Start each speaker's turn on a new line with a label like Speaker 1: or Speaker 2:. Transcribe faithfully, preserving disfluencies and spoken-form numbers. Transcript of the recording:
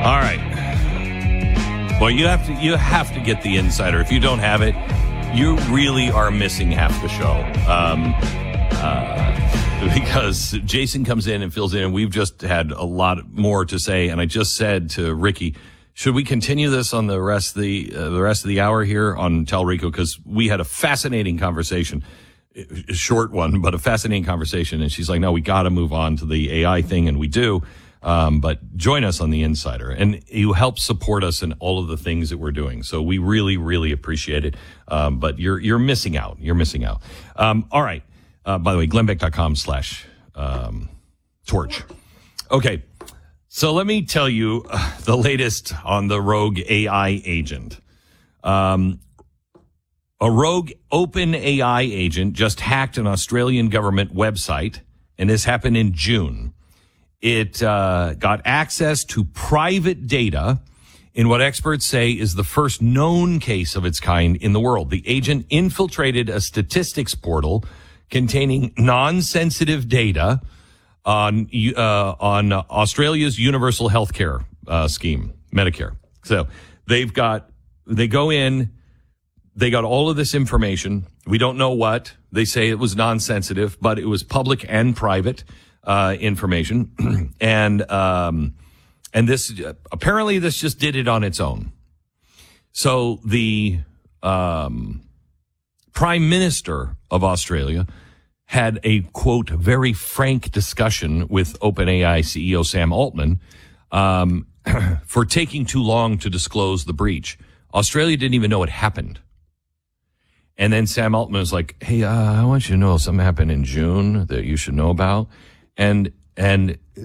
Speaker 1: All right. Well, you have to you have to get the insider. If you don't have it, you really are missing half the show. Um, uh, because Jason comes in and fills in, and we've just had a lot more to say. And I just said to Ricky, should we continue this on the rest of the uh, the rest of the hour here on Telrico? Because we had a fascinating conversation, a short one, but a fascinating conversation. And she's like, no, we got to move on to the A I thing, and we do. Um, but join us on the Insider, and you help support us in all of the things that we're doing. So we really, really appreciate it. Um, but you're, you're missing out. You're missing out. Um, all right. Uh, by the way, glennbeck.com slash, um, torch. Okay. So let me tell you uh, the latest on the rogue A I agent. Um, a rogue open A I agent just hacked an Australian government website, and this happened in June. It uh, got access to private data in what experts say is the first known case of its kind in the world. The agent infiltrated a statistics portal containing non-sensitive data on uh, on Australia's universal healthcare uh, scheme, Medicare. So they've got they go in, they got all of this information. We don't know what. They say it was non-sensitive, but it was public and private. Uh, information. and, um, and this, apparently this just did it on its own. So the, um, Prime Minister of Australia had a quote, very frank discussion with OpenAI C E O Sam Altman, um, for taking too long to disclose the breach. Australia didn't even know it happened. And then Sam Altman was like, hey, uh, I want you to know something happened in June that you should know about. And, and